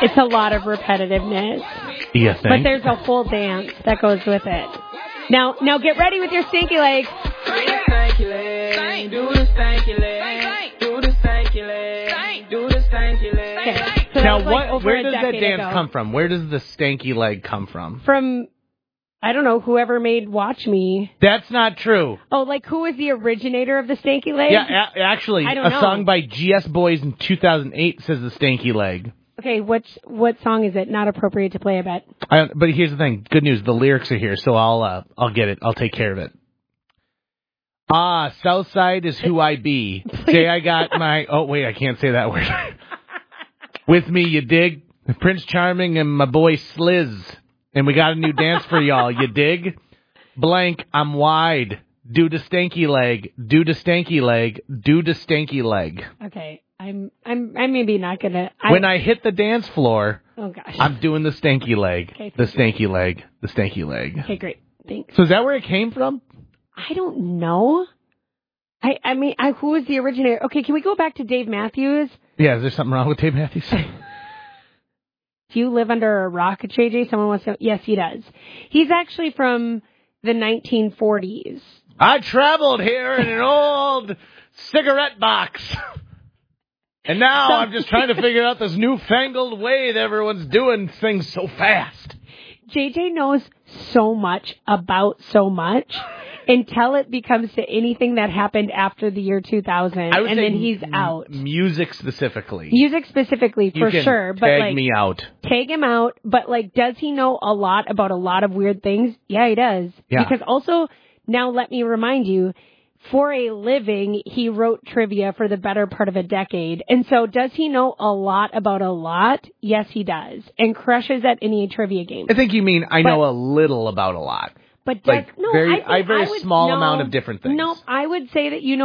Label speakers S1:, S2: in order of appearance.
S1: It's a lot of repetitiveness.
S2: You think?
S1: But there's a whole dance that goes with it. Now get ready with your stinky legs.
S3: Do the stanky leg. Do the stanky leg. Do the stanky leg. Do the stanky leg.
S1: Okay. So
S2: Now,
S1: that was like
S2: where does that
S1: decade
S2: dance
S1: ago.
S2: come from? Where does the stanky leg come from?
S1: From, I don't know, whoever made Watch Me.
S2: That's not true.
S1: Oh, like who was the originator of the stanky leg?
S2: Yeah, actually,
S1: I don't
S2: a
S1: know.
S2: song by GS Boys in 2008 says the stanky leg.
S1: Okay, what song is it? Not appropriate to play, I bet.
S2: But here's the thing. Good news. The lyrics are here, so I'll get it. I'll take care of it. Southside is who I be. Say I got my... Oh, wait, I can't say that word. With me, you dig? Prince Charming and my boy Sliz. And we got a new dance for y'all, you dig? Blank, I'm wide. Do the stanky leg. Do the stanky leg. Do the stanky leg.
S1: Okay, I'm maybe not gonna...
S2: When I hit the dance floor,
S1: oh gosh,
S2: I'm doing the stanky leg.
S1: Okay,
S2: The stanky leg. The stanky leg.
S1: okay, great, thanks.
S2: So is that where it came from?
S1: I don't know. I mean, who was the originator? Okay, can we go back to Dave Matthews?
S2: Yeah, is there something wrong with Dave Matthews?
S1: Do you live under a rock, JJ? Someone wants to know. Yes, he does. He's actually from the 1940s.
S2: I traveled here in an old cigarette box. And now I'm just trying to figure out this newfangled way that everyone's doing things so fast.
S1: JJ knows so much about so much until it becomes to anything that happened after the year 2000, and then he's out.
S2: Music specifically.
S1: Music specifically,
S2: You
S1: for
S2: can
S1: sure. But
S2: tag me out.
S1: Tag him out. But does he know a lot about a lot of weird things? Yeah, he does.
S2: Yeah.
S1: Because also, now let me remind you, for a living, he wrote trivia for the better part of a decade. And so does he know a lot about a lot? Yes, he does. And crushes at any trivia game.
S2: I think you mean I know a little about a lot.
S1: But
S2: Like,
S1: no,
S2: very
S1: I would,
S2: small amount of different things.
S1: No, I would say that you know